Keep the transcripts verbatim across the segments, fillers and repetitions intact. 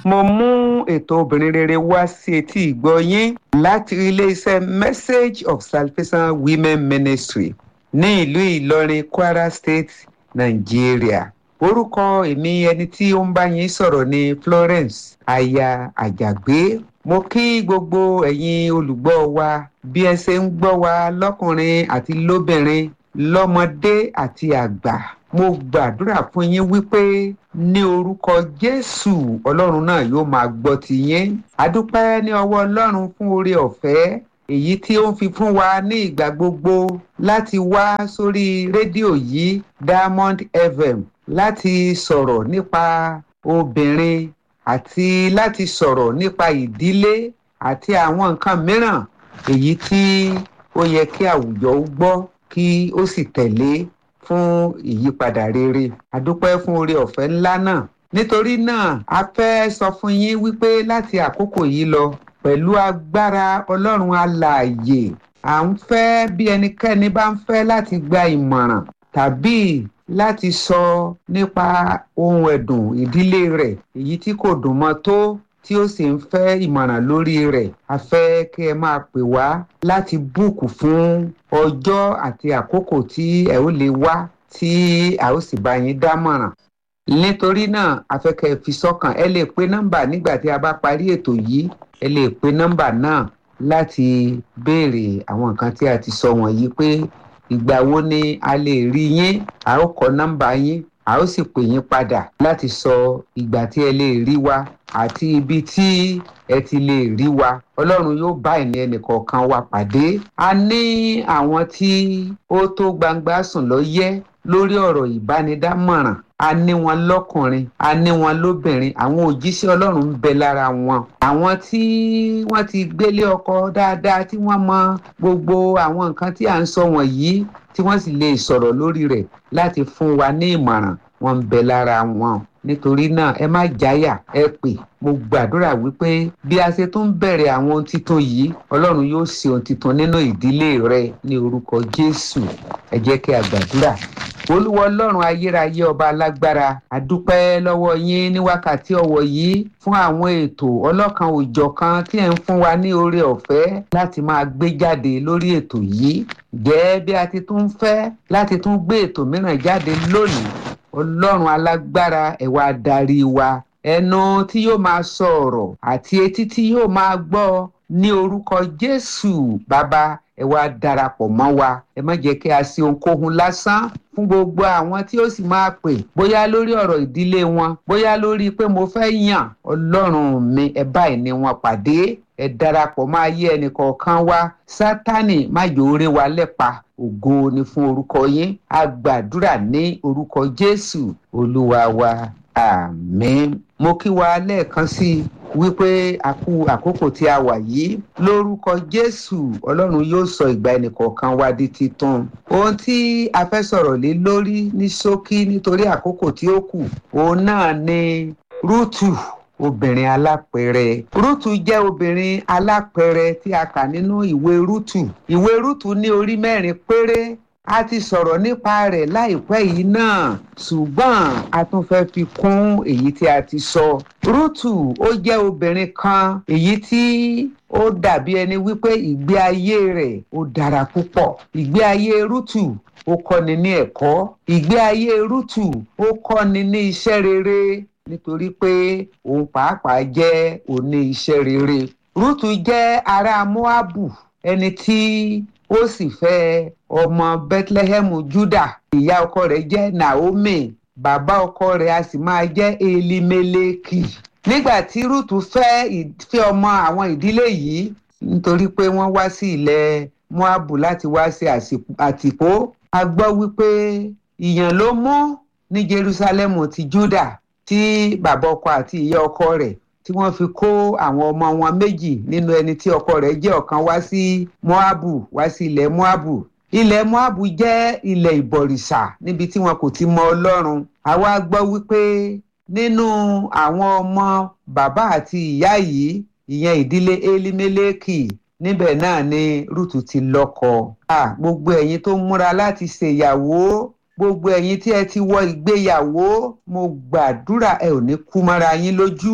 mo mú ètò obìnrin rere wá sí etí ìgbọ́ yín láti iléeṣẹ́ Message of Salvation Women Ministry ní ìlú Ìlọrin, Kwara State, Nàìjíríà. Orúkọ èmi ẹni tí ó ń bá yín sọ̀rọ̀ ni Florence aya Àjàgbé. Mo kí gbogbo ẹ̀yin olùgbọ́ wa bí ẹ ṣe ń gbọ́ wa lọ́kùnrin àti lóbìnrin, lọ́mọdé àti àgbà. Mo gbàdúrà fún yín wípé ní orúkọ Jésù Ọlọ́run náà yóò máa gbọ́ ti yín. A dúpẹ́ ní ọwọ́ Ọlọ́run fún oore ọ̀fẹ́ èyí tí ó ń fi fún wa ní ìgbà gbogbo láti wá sórí rédíò yìí Diamond F M láti sọ̀rọ̀ nípa obìnrin àti láti sọ̀rọ̀ nípa ìdílé àti àwọn nǹkan mìíràn èyí tí ó yẹ kí àwùjọ gbọ́ kí ó sì tẹ̀lé fún ìyípadà rere. A dúpẹ́ fún oore ọ̀fẹ́ ńlá náà. Nítorí náà a fẹ́ sọ fún yín wípé láti àkókò yìí lọ pẹ̀lú agbára Ọlọ́run alààyè à ń fẹ́ bí ẹnikẹ́ni bá ń fẹ́ láti gba ìmọ̀ràn tàbí láti sọ nípa ohun ẹ̀dùn ìdílé rẹ̀ èyí tí kò dùn mọ́ tó tí ó sì ń fẹ́ ìmọ̀ràn lórí rẹ̀. A fẹ́ kí ẹ máa pè wá láti búùkù fún ọjọ́ àti àkókò tí ẹ ó lè wá tí a ó sì bá yín dámọ̀ràn. Nítorí náà a fẹ́ kẹ́ ẹ fi sọ́kàn. Ẹ lè pe nọ́mbà nígbà tí a bá parí ètò yìí. Ẹ lè pe nọ́mbà náà láti béèrè àwọn nǹkan tí a ti sọ wọ̀nyí pé ìgbà wo ni a lè rí yín. A ó kọ nọ́mbà yín, a ó sì pè yín padà láti sọ ìgbà tí ẹ lè rí wa àti ibi tí ẹ ti lè rí wa. Ọlọ́run yóò bá ẹni ẹnìkọ̀ọ̀kan wa pàdé. A ní àwọn tí ó tó gbangba sùn lọ́yẹ́ lórí ọ̀rọ̀ ìbánidámọ̀ràn. A ní wọn lọ́kùnrin, a ní wọn lóbìnrin. Àwọn òjíṣẹ́ Ọlọ́run ń bẹ lára wọn. Àwọn tí wọ́n ti gbélé ọkọ dáadáa, tí wọ́n mọ gbogbo àwọn nǹkan tí à ń sọ wọ̀nyí, tí wọ́n sì lè sọ̀rọ̀ lórí rẹ̀ láti fún wa ní ìmọ̀ràn, wọ́n ń bẹ lára wọn. Nítorí náà ẹ má jáyà, ẹ pè. Mo gbàdúrà wípé bí a ṣe tún bẹ̀rẹ̀ àwọn ohun titun yìí, Ọlọ́run yóò ṣe ohun titun nínú ìdílé rẹ ní orúkọ Jésù. Ẹ jẹ́ kí a gbàdúrà. Olúwa Ọlọ́run ayérayé ọba alágbára, a dúpẹ́ lọ́wọ́ yín ní wákàtí ọ̀wọ̀ yìí fún àwọn ètò ọlọ́kan òjọ̀kan tí ẹ̀ ń fún wa ní oore ọ̀fẹ́ láti máa gbé jáde lórí ètò yìí. Jẹ́ bí a ti tún fẹ́ láti tún gbé ètò mìíràn jáde lónìí. Ọlọ́run alágbára, ẹ wá darí wa. Ẹnu tí yóò máa sọ ọ̀rọ̀ àti etí tí yóò máa gbọ́ ní orúkọ Jésù. Bàbá, ẹ wá darapọ̀ mọ́ wa. Ẹ má jẹ́ kí a ṣe ohunkóhun lásán fún gbogbo àwọn tí ó sì máa pè, bóyá lórí ọ̀rọ̀ ìdílé wọn, bóyá lórí pé mo fẹ́ yàn. Ọlọ́run mi, ẹ báyìí ni wọn pàdé. Ẹ darapọ̀ máa yé ẹnìkọ̀ọ̀kan wa. Sátánì má yòóre wa lẹ́pa. Ògo ni fún orúkọ yín. A gbàdúrà ní orúkọ Jésù Olúwa wa. Àmín. Mo kí wa lẹ́ẹ̀kan sí i wípé a kú àkókò tí a wà yìí. Lórúkọ Jésù, Ọlọ́run yóò sọ ìgbà ẹnìkọ̀ọ̀kan wa di titun. Ohun tí a fẹ́ sọ̀rọ̀ lé lórí ní ṣókí nítorí àkókò tí ó kù, òun náà ni Rúùtù, obìnrin alápẹ̀rẹ̀. Rúùtù jẹ́ obìnrin alápẹ̀rẹ̀ tí a kà nínú ìwé Rúùtù. Ìwé Rúùtù ní orí mẹ́rin péré. A ti sọ̀rọ̀ nípa rẹ̀ láìpẹ́ yìí náà, ṣùgbọ́n a tún fẹ́ fi kún èyí tí a ti sọ. Rúùtù ó jẹ́ obìnrin kan èyí tí ó dàbí ẹni wípé ìgbé ayé rẹ̀ ó dára púpọ̀. Ìgbé ayé Rúùtù ó kọ́ni ní ẹ̀kọ́. Ìgbé ayé Rúùtù ó kọ́ni ní iṣẹ́ rere nítorí pé òun pàápàá jẹ́ oní iṣẹ́ rere. Rúùtù jẹ́ ará Móábù, ẹni tí ó sì fẹ́ ọmọ Bethlehem Juda. Ìyá ọkọ rẹ̀ jẹ́ Naomi, bàbá ọkọ rẹ̀ a sì máa jẹ́ Elimeleki. Nígbà tí Rúùtù fẹ́ ìfẹ́ ọmọ àwọn ìdílé yìí, nítorí pé wọ́n wá sí ilẹ̀ Móábù láti wá ṣe àtìpó, a gbọ́ wípé ìyàn ló mú ní Jerusalem ti Juda tí bàbá ọkọ àti ìyá ọkọ rẹ̀ tí wọ́n fi kó àwọn ọmọ wọn méjì nínú ẹni tí ọkọ rẹ̀ jẹ́ ọ̀kan wá sí Móábù, wá sí ilẹ̀ Móábù. Ilẹ̀ Móábù jẹ́ ilẹ̀ ìbọ̀rìṣà níbi tí wọn kò ti mọ Ọlọ́run. Àwa gbọ́ wípé nínú àwọn ọmọ bàbá àti ìyá yìí, ìyẹn ìdílé Elimeleki, níbẹ̀ náà ni Rúùtù ti lọ́kọ. À, gbogbo ẹ̀yin tó múra láti ṣèyàwó, gbogbo ẹ̀yin tí ẹ ti wọ ìgbéyàwó, mo gbàdúrà ẹ ò ní kú mọ́ra yín lójú.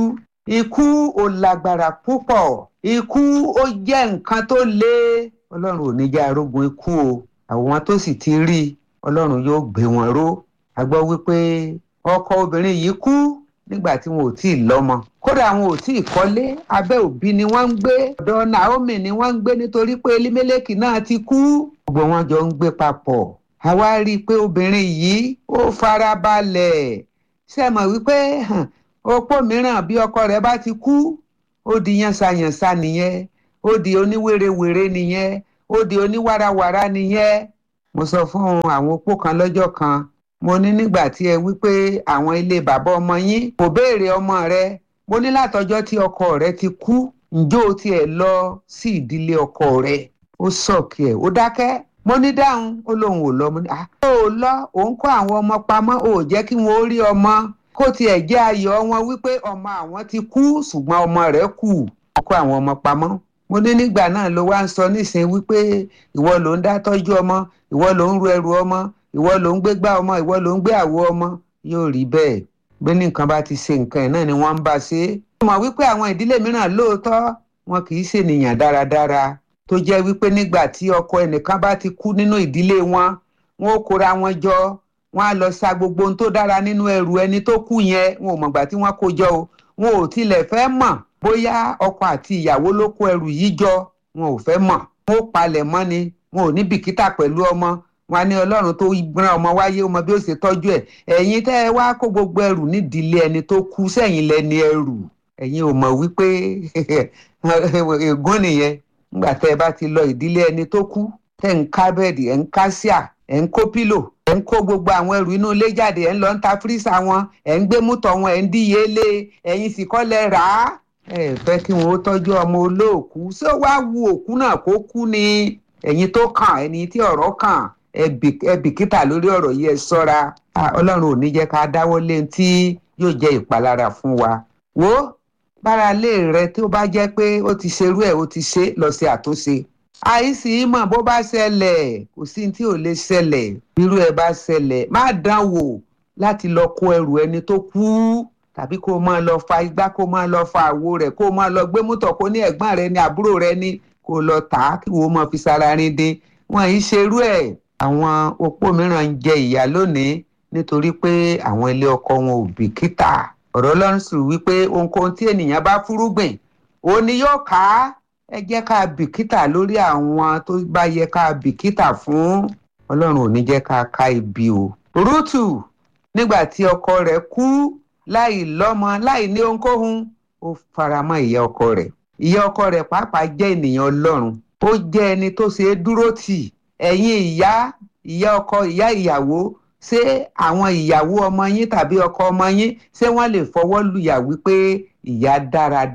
ikú ó lágbára púpọ̀, ikú ó jẹ́ nǹkan tó le. Ọlọ́run ò ní jẹ́ arógun ikú o. Àwọn tó sì ti rí Ọlọ́run yóò gbé wọn ró. A gbọ́ wípé ọkọ obìnrin yìí kú nígbà tí wọn ò tí ì lọ́mọ. Kódà wọn ò tí ì kọ́lé, abẹ́ òbí ni wọ́n ń gbé. Ọ̀dọ̀ Naomi ni wọ́n ń gbé nítorí pé Elimeleki náà ti kú. Gbogbo wọn jọ ń gbé papọ̀. A wá rí i pé obìnrin yìí ó farabalẹ̀. Ṣé ẹ mọ̀ wípé opó mìíràn bí ọkọ rẹ̀ bá ti kú, ó di yánsayànsa nìyẹn, ó di oníwèrèwèrè nìyẹn, ó di oníwàràwàrà nìyẹn. Mo sọ fún àwọn opó kan lọ́jọ́ kan, mo ní nígbà tí ẹ wípé àwọn ilé bàbá ọmọ yín kò béèrè ọmọ rẹ, mo ní látọjọ́ tí ọkọ rẹ ti kú, ǹjọ́ o tiẹ̀ lọ sí ìdílé ọkọ rẹ? Ó sọ̀kì ẹ̀, ó dákẹ́. Mo ní dáhùn, ó lóun ò lọ. Mo ní à ó lọ, òun kó àwọn ọmọ pamọ́, ò jẹ́ kí wọ́n ó rí ọmọ, kó tiẹ̀ jẹ́ ayọ̀ wọn wípé ọmọ àwọn ti kú ṣùgbọ́n ọmọ rẹ̀ kù. Ó kó àwọn ọmọ pamọ́. Mo ní nígbà náà ló wá ń sọ nísìnyí wípé ìwọ ló ń dá tọ́jú ọmọ, ìwọ ló ń ru ẹrù ọmọ, ìwọ ló ń gbé gbá ọmọ, ìwọ ló ń gbé àwo ọmọ. Yóò rí bẹ́ẹ̀. Bí nǹkan bá ti ṣe nǹkan ẹ̀ náà ni wọ́n ń bá ṣe. Mo mọ̀ wípé àwọn ìdílé mìíràn lóòótọ́ wọn kì í ṣènìyàn dáradára, tó jẹ́ wípé nígbà tí ọkọ ẹnìkan bá ti kú nínú ìdílé wọn, wọn ó kóra wọn jọ, wọn á lọ sa gbogbo ohun tó dára nínú ẹrù ẹni tó kú yẹn. Wọn ò mọ̀gbà tí wọ́n kó jọ o. Wọn ò tilẹ̀ fẹ́ mọ̀ bóyá ọkọ àti ìyàwó ló kó ẹrù yìí jọ. Wọn ò fẹ́ mọ̀. Wọn ó palẹ̀ mọ́ ni. Wọn ò ní bìkítà pẹ̀lú ọmọ. Wọn á ní Ọlọ́run tó rán ọmọ wáyé, ọmọ bí ó ṣe tọ́jú ẹ̀. Ẹ̀yin tẹ́ ẹ wá kó gbogbo ẹrù nídìílé ẹni tó kú, sẹ́yìn lẹni ẹrù. Ẹ̀yin ò mọ̀ wípé ègún nìyẹn. Nígbà tẹ́ ẹ bá ti lọ ìdílé ẹni tó kú, tẹ́ ń ká bẹ́ẹ̀dì, ẹ̀ ń ká síà, ẹ̀ ń kó pílò, ẹ̀ ń kó gbogbo àwọn ẹrù inú ilé jáde, ẹ̀ ń lọ ń ta fírísà wọn, ẹ̀ ń gbé mútọ̀ wọn, ẹ̀ ń díye lé, ẹ̀yin sì kọ́ lẹ rà á. Ẹ fẹ́ kí wọn ó tọ́jú ọmọ olóòkú. Ṣé ó wá wu òkú náà kó kú ni? Ẹ̀yin tó kàn, ẹni tí ọ̀rọ̀ kàn, ẹ bìkítà lórí ọ̀rọ̀ yìí, ẹ ṣọ́ra. Ọlọ́run ò ní jẹ́ ká dáwọ́ lé tí yóò jẹ́ ìpalára fún wa. Wo bára lé rẹ tí ó bá jẹ́ pé ó ti ṣerú ẹ̀, ó ti ṣe lọ sí àtúnṣe. Àìsí mọ̀ bó bá ṣẹlẹ̀, kò sí tí ò lè ṣẹlẹ̀. Irú ẹ̀ bá ṣẹlẹ̀, má dán wò láti lọ kó ẹrù ẹni tó kú, tàbí kó máa lọ fa igbá, kó máa lọ fa àwo rẹ̀, kó máa lọ gbé mútọ̀ kó ní ẹ̀gbọ́n rẹ ní àbúrò rẹ ní, kó lọ tà á kí wọ́n máa fi sára rin dín. Wọ́n yìí ṣerú ẹ̀. Àwọn opó mìíràn ń jẹ ìyà lónìí nítorí pé àwọn ilé ọkọ wọn ò bìkítà. Ọ̀rọ̀ Ọlọ́run sì wípé ohunkóhun tí ènìyàn bá fúrúgbìn, òun ni yóò ká. Ẹ jẹ́ ká bìkítà lórí àwọn tó bá yẹ ká bìkítà fún. Ọlọ́run ò ní jẹ́ ká ká ibi o. Rúùtù nígbà tí ọkọ rẹ̀ kú láì lọ́mọ, láì ní ohunkóhun, ó faramọ́ ìyá ọkọ rẹ̀. Ìyá ọkọ rẹ̀ pàápàá jẹ́ ènìyàn Ọlọ́run. Ó jẹ́ ẹni tó ṣe é dúró tì. Ẹ̀yin ìyá, ìyá ọkọ, ìyá ìyàwó, ṣé àwọn ìyàwó ọmọ yín tàbí ọkọ ọmọ yín, ṣé wọ́n lè fọwọ́ lùyà wípé ìyá dára